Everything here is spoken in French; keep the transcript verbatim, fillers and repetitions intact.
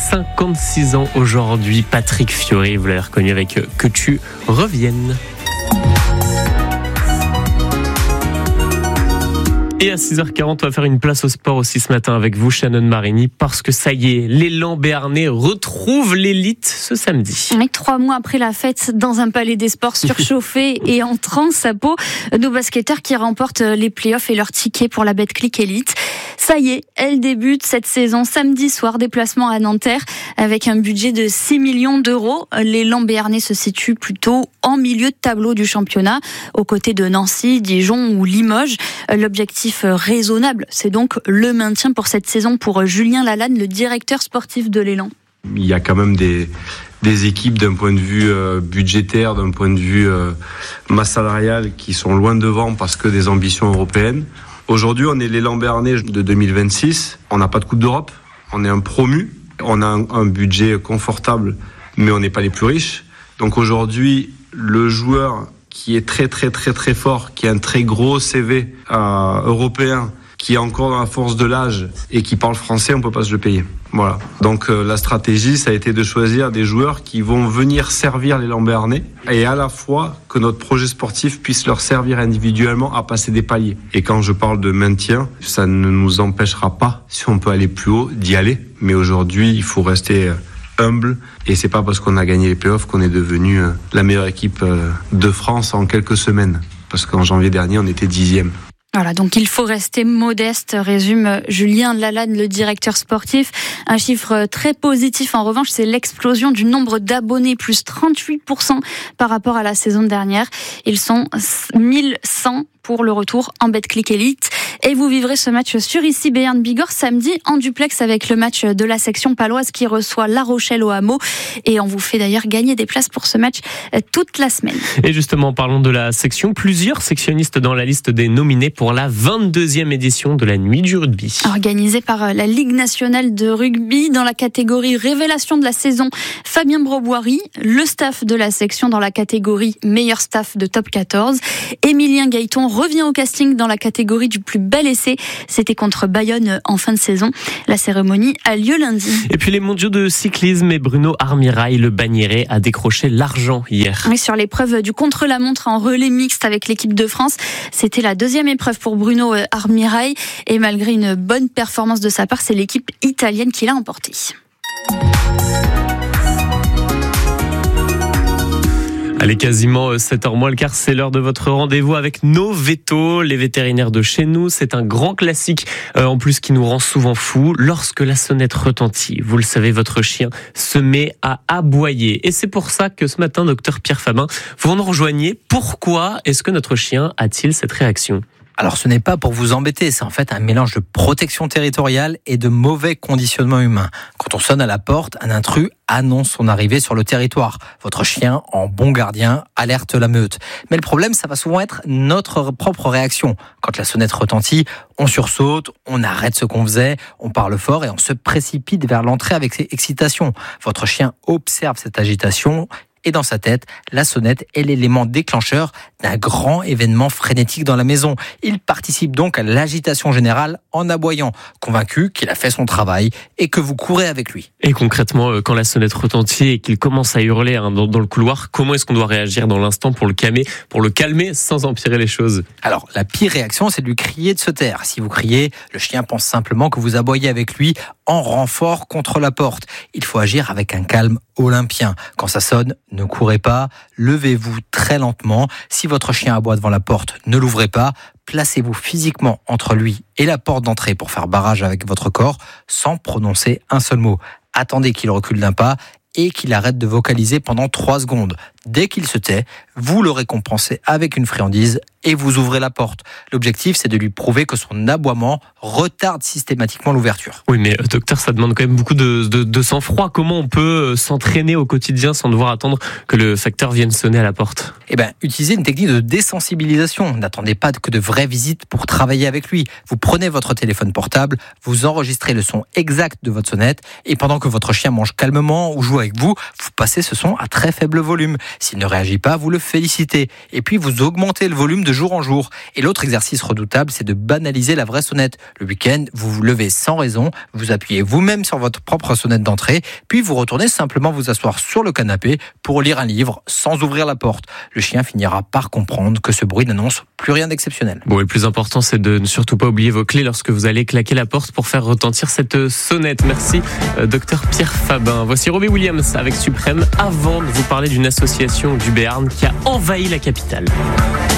cinquante-six ans aujourd'hui. Patrick Fiori, vous l'avez reconnu avec Que tu reviennes. Et à six heures quarante, on va faire une place au sport aussi ce matin avec vous, Shannon Marini, parce que ça y est, l'élan béarnais retrouve l'élite ce samedi. Et trois mois après la fête dans un palais des sports surchauffé et en transe à peau, nos basketteurs qui remportent les playoffs et leur ticket pour la Betclic Elite. Ça y est, elle débute cette saison samedi soir, déplacement à Nanterre avec un budget de six millions d'euros. L'élan béarnais se situe plutôt en milieu de tableau du championnat, aux côtés de Nancy, Dijon ou Limoges. L'objectif raisonnable, c'est donc le maintien pour cette saison pour Julien Lalanne, le directeur sportif de l'élan. Il y a quand même des, des équipes d'un point de vue euh, budgétaire, d'un point de vue euh, masse salariale qui sont loin devant parce que des ambitions européennes. Aujourd'hui, on est l'élan béarnais de deux mille vingt-six. On n'a pas de Coupe d'Europe. On est un promu. On a un, un budget confortable, mais on n'est pas les plus riches. Donc aujourd'hui, le joueur qui est très très très très fort, qui a un très gros C V euh, européen, qui est encore dans la force de l'âge et qui parle français, on peut pas se le payer. Voilà. Donc euh, la stratégie, ça a été de choisir des joueurs qui vont venir servir l'élan béarnais et à la fois que notre projet sportif puisse leur servir individuellement à passer des paliers. Et quand je parle de maintien, ça ne nous empêchera pas, si on peut aller plus haut, d'y aller. Mais aujourd'hui, il faut rester humble et c'est pas parce qu'on a gagné les playoffs qu'on est devenu la meilleure équipe de France en quelques semaines. Parce qu'en janvier dernier, on était dixième. Voilà, donc il faut rester modeste, résume Julien Lalanne, le directeur sportif. Un chiffre très positif, en revanche, c'est l'explosion du nombre d'abonnés, plus trente-huit pour cent par rapport à la saison dernière. Ils sont mille cent pour le retour en Betclic Elite. Et vous vivrez ce match sur ici Béarn Bigorre samedi en duplex avec le match de la section paloise qui reçoit La Rochelle au Hameau. Et on vous fait d'ailleurs gagner des places pour ce match toute la semaine. Et justement, parlons de la section. Plusieurs sectionnistes dans la liste des nominés pour la vingt-deuxième édition de la Nuit du rugby. Organisée par la Ligue nationale de rugby dans la catégorie révélation de la saison, Fabien Broboiry, le staff de la section dans la catégorie meilleur staff de top quatorze. Émilien Gaëton revient au casting dans la catégorie du plus bel essai. C'était contre Bayonne en fin de saison. La cérémonie a lieu lundi. Et puis les mondiaux de cyclisme et Bruno Armirail, le Bagnérais, a décroché l'argent hier. Oui, sur l'épreuve du contre-la-montre en relais mixte avec l'équipe de France. C'était la deuxième épreuve pour Bruno Armirail. Et malgré une bonne performance de sa part, c'est l'équipe italienne qui l'a emporté. Allez, quasiment sept heures moins le quart, c'est l'heure de votre rendez-vous avec nos vétos, les vétérinaires de chez nous. C'est un grand classique, euh, en plus qui nous rend souvent fous. Lorsque la sonnette retentit, vous le savez, votre chien se met à aboyer. Et c'est pour ça que ce matin, docteur Pierre Fabin, vous nous rejoignez. Pourquoi est-ce que notre chien a-t-il cette réaction ? Alors ce n'est pas pour vous embêter, c'est en fait un mélange de protection territoriale et de mauvais conditionnement humain. Quand on sonne à la porte, un intrus annonce son arrivée sur le territoire. Votre chien, en bon gardien, alerte la meute. Mais le problème, ça va souvent être notre propre réaction. Quand la sonnette retentit, on sursaute, on arrête ce qu'on faisait, on parle fort et on se précipite vers l'entrée avec excitation. Votre chien observe cette agitation. Et dans sa tête, la sonnette est l'élément déclencheur d'un grand événement frénétique dans la maison. Il participe donc à l'agitation générale en aboyant, convaincu qu'il a fait son travail et que vous courez avec lui. Et concrètement, quand la sonnette retentit et qu'il commence à hurler hein, dans, dans le couloir, comment est-ce qu'on doit réagir dans l'instant pour le calmer, pour le calmer sans empirer les choses ? Alors, la pire réaction, c'est de lui crier de se taire. Si vous criez, le chien pense simplement que vous aboyez avec lui en renfort contre la porte. Il faut agir avec un calme olympien. Quand ça sonne, ne courez pas, levez-vous très lentement. Si votre chien aboie devant la porte, ne l'ouvrez pas. Placez-vous physiquement entre lui et la porte d'entrée pour faire barrage avec votre corps sans prononcer un seul mot. Attendez qu'il recule d'un pas et qu'il arrête de vocaliser pendant trois secondes. Dès qu'il se tait, vous le récompensez avec une friandise et vous ouvrez la porte. L'objectif, c'est de lui prouver que son aboiement retarde systématiquement l'ouverture. Oui, mais docteur, ça demande quand même beaucoup de, de, de sang-froid. Comment on peut s'entraîner au quotidien sans devoir attendre que le facteur vienne sonner à la porte ? Eh bien, utilisez une technique de désensibilisation. N'attendez pas que de vraies visites pour travailler avec lui. Vous prenez votre téléphone portable, vous enregistrez le son exact de votre sonnette et pendant que votre chien mange calmement ou joue avec vous, vous passez ce son à très faible volume. S'il ne réagit pas, vous le félicitez. Et puis, vous augmentez le volume de jour en jour. Et l'autre exercice redoutable, c'est de banaliser la vraie sonnette. Le week-end, vous vous levez sans raison, vous appuyez vous-même sur votre propre sonnette d'entrée, puis vous retournez simplement vous asseoir sur le canapé pour lire un livre sans ouvrir la porte. Le chien finira par comprendre que ce bruit n'annonce plus rien d'exceptionnel. Bon, et le plus important, c'est de ne surtout pas oublier vos clés lorsque vous allez claquer la porte pour faire retentir cette sonnette. Merci, euh, docteur Pierre Fabin. Voici Robbie Williams avec Suprême, avant de vous parler d'une association du Béarn qui a envahi la capitale.